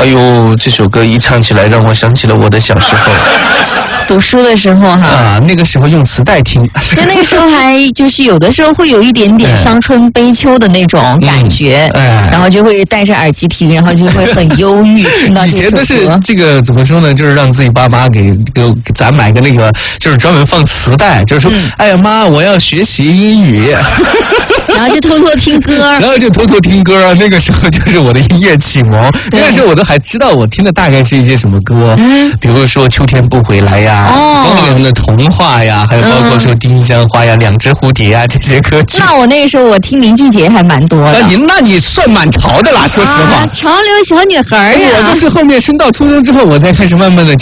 哎呦，这首歌一唱起来，让我想起了我的小时候。 读书的时候哈， 啊，那个时候用磁带听， 对，那个时候还就是有的时候会有一点点伤春悲秋的那种感觉，然后就会戴着耳机听，然后就会很忧郁。听到这首歌， 以前都是这个怎么说呢？就是让自己爸妈给咱买个那个，就是专门放磁带，就是说，哎呀妈，我要学习英语。 然后就偷偷听歌， 那个时候就是我的音乐启蒙。那个时候我都还知道我听的大概是一些什么歌，比如说《秋天不回来》呀，光良的《童话》呀，还有包括说《丁香花》呀，《两只蝴蝶》呀这些歌曲。 那我那个时候我听林俊杰还蛮多的。 那你算满潮的啦，说实话。 潮流小女孩呀。 我都是后面升到初中之后，我才开始慢慢的